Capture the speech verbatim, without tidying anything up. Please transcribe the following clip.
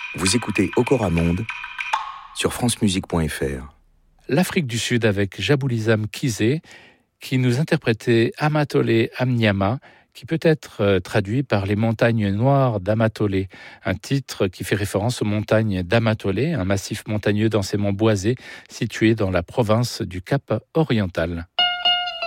Vous écoutez Okora Monde sur francemusique point f r. L'Afrique du Sud avec Jaboulizam Kizé qui nous interprétait Amatole Amnyama, qui peut être euh, traduit par les montagnes noires d'Amatole, un titre qui fait référence aux montagnes d'Amatole, un massif montagneux densément boisé situé dans la province du Cap oriental.